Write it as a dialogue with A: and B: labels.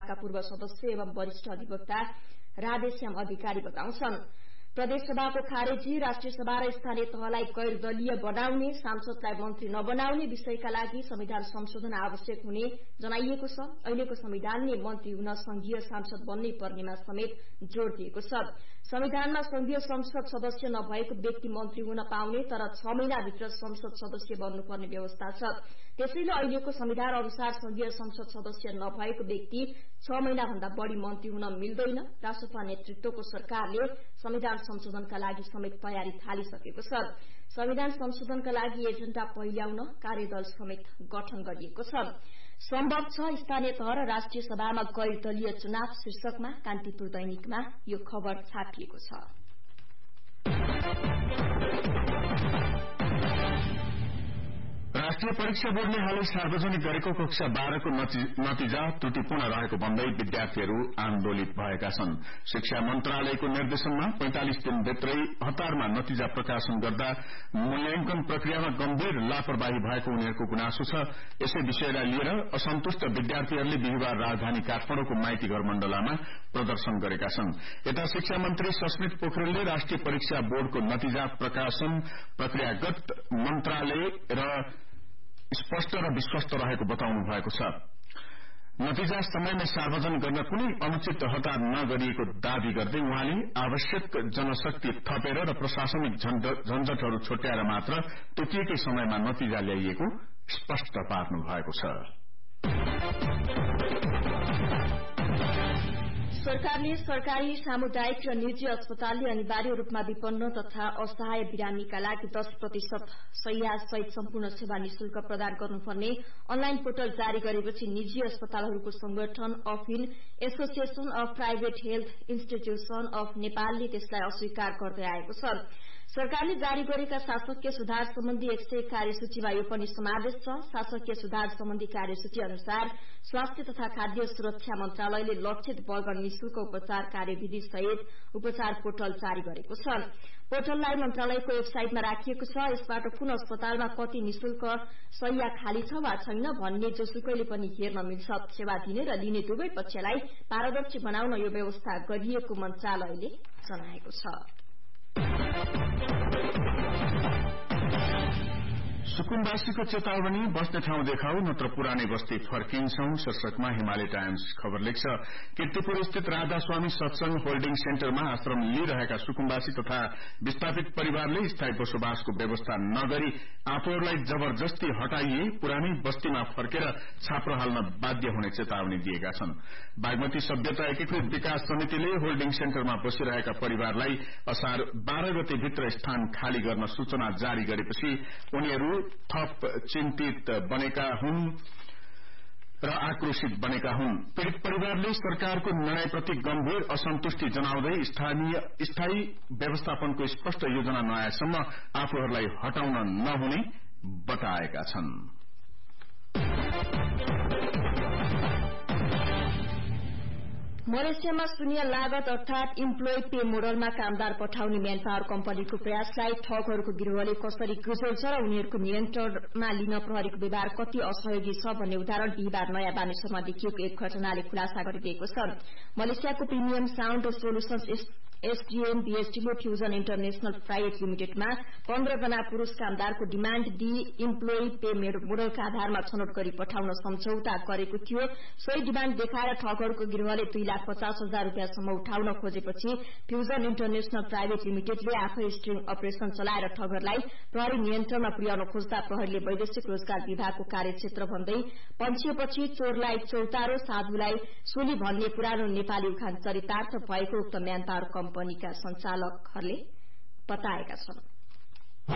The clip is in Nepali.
A: का पूर्व सदस्य एवं वरिष्ठ अधिवक्ता राधेश्याम अधिकारी बताउँछन्। प्रदेशसभाको खारेजी, राष्ट्रिय सभा र स्थानीय तहलाई गैर दलीय बनाउने, सांसदलाई मन्त्री नबनाउने विषयका लागि संविधान संशोधन आवश्यक हुने जनाइएको छ। अहिलेको संविधानले मन्त्री हुन संघीय सांसद बन्नै पर्नेमा समेत जोड़ दिएको छ। संविधानमा संघीय संसद सदस्य नभएको व्यक्ति मन्त्री हुन पाउने तर 6 महिनाभित्र संसद सदस्य बन्नुपर्ने व्यवस्था छ। त्यसैले अहिलेको संविधान अनुसार संघीय संसद सदस्य नभएको व्यक्ति 6 महिनाभन्दा बढ़ी मन्त्री हुन मिल्दैन। राष्ट्रपति नेतृत्वको सरकारले संविधान संशोधनका लागि समेत तयारी थालिसकेको छ। संविधान संशोधनका लागि एजेन्डा पहिल्याउन कार्यदल समेत गठन गरिएको छ। सम्भव छ स्थानीय तह र राष्ट्रिय सभामा गैर दलीय चुनाव शीर्षकमा कान्तिपुर दैनिकमा यो खबर छापिएको छ।
B: राष्ट्रिय परीक्षा बोर्डले हालै सार्वजनिक गरेको कक्षा 12 को नतिजा त्रुटिपूर्ण रहेको भन्दै विद्यार्थीहरू आन्दोलित भएका छन्। शिक्षा मन्त्रालयको निर्देशनमा 45 दिनभित्रै हतारमा नतिजा प्रकाशन गर्दा मूल्याङ्कन प्रक्रियामा गम्भीर लापरवाही भएको उनीहरूको गुनासो छ। यसै विषयलाई लिएर असन्तुष्ट विद्यार्थीहरूले बिहिबार राजधानी काठमाडौँको माइती घर मण्डलामा प्रदर्शन गरेका छन्। यता शिक्षा मन्त्री सस्मित पोखरेलले राष्ट्रिय परीक्षा बोर्डको नतिजा प्रकाशन प्रक्रियागत मन्त्रालय र स्पष्ट र विश्वस्त रहेको बताउनु भएको छ। नतिजा समयमा सार्वजनिक गर्न कुनै अनुचित हतार नगरिएको दावी गर्दै उहाँले आवश्यक जनशक्ति थपेर र प्रशासनिक झन्झटहरू छुट्याएर मात्र तोकिएकै समयमा नतिजा ल्याइएको स्पष्ट पार्नु भएको छ।
A: सरकारले सरकारी, सामुदायिक र निजी अस्पतालले अनिवार्य रूपमा विपन्न तथा असहाय बिरामीका लागि 10% शय्या सहित सम्पूर्ण सेवा निशुल्क प्रदान गर्नुपर्ने अनलाइन पोर्टल जारी गरेपछि निजी अस्पतालहरूको संगठन uphill association of private health institution of नेपालले त्यसलाई अस्वीकार गर्दै आएको छ। सरकारले जारी गरेका शासकीय सुधार सम्बन्धी 101 कार्यसूचीमा यो पनि समावेश छ। शासकीय सुधार सम्बन्धी कार्यसूची अनुसार स्वास्थ्य तथा खाद्य सुरक्षा मन्त्रालयले लक्षित वर्ग निशुल्क उपचार कार्यविधि सहित उपचार पोर्टल जारी गरेको छ। पोर्टललाई मन्त्रालयको वेबसाइटमा राखिएको छ। यसबाट कुन अस्पतालमा कति निशुल्क शय्या खाली छ वा छैन भन्ने जोसुकैले पनि हेर्न मिल्छ। सेवा दिने र लिने दुवै पक्षलाई पारदर्शी बनाउन यो व्यवस्था गरिएको मन्त्रालयले जनाएको छ।
B: सुकुम्बासीको चेतावनी, बस्ने ठाउँ देखाऊ नत्र पुरानै बस्ती फर्किन्छौं शीर्षकमा हिमालय टाइम्स खबर लेख्छ। कीर्तिपुर स्थित राधास्वामी सत्संग होल्डिङ सेन्टरमा आश्रम लिइरहेका सुकुम्बासी तथा विस्थापित परिवारले स्थायी बसोबासको व्यवस्था नगरी आफूहरूलाई जबरजस्ती हटाइए पुरानै बस्तीमा फर्केर छाप्रो हाल्न बाध्य हुने चेतावनी दिएका छन्। बागमती सभ्यता एकीकृत विकास समितिले होल्डिङ सेन्टरमा बसिरहेका परिवारलाई असार 12 गते भित्र स्थान खाली गर्न सूचना जारी गरेपछि उनीहरू थप चिन्तित बनेका हुन् र आक्रोशित बनेका हुन्। पीड़ित परिवारले सरकारको निर्णयप्रति गम्भीर असन्तुष्टि जनाउँदै स्थायी व्यवस्थापनको स्पष्ट योजना नआएसम्म आफूहरूलाई हटाउन नहुने बताएका छन्।
A: मलेसियामा शून्य लागत अर्थात इम्प्लोइ पे मोडलमा कामदार पठाउने म्यान पावर कम्पनीको प्रयासलाई ठगहरूको गिरोहले कसरी गुज्रेछ र उनीहरूको नियन्त्रणमा लिन प्रहरीको व्यवहार कति असहयोगी छ भन्ने उदाहरण बिहिबार नयाँ बानेश्वरमा देखिएको एक घटनाले खुलासा गरिदिएको छ। मलेसियाको premium sound solutions SDM बीएसटीले fusion international private लिमिटेडमा 15 जना पुरूष कामदारको डिमाण्ड दिई इम्प्लोइ पे मोडलका आधारमा छनौट गरी पठाउन सम्झौता गरेको थियो। सोही डिमाण्ड देखाएर ठगहरूको गिरोहले 2,50,000 रूपियाँसम्म उठाउन खोजेपछि फ्यूजन इन्टरनेशनल प्राइभेट लिमिटेडले आफै स्ट्रिङ अपरेशन चलाएर ठगहरूलाई प्रहरी नियन्त्रणमा पुर्याउन खोज्दा प्रहरीले वैदेशिक रोजगार विभागको कार्यक्षेत्र भन्दै पन्छिएपछि चोरलाई चौतारो साधुलाई सुली भन्ने पुरानो नेपाली उखान चरितार्थ भएको उक्त म्यान पावर कम्पनीका सञ्चालकहरूले बताएका छन्।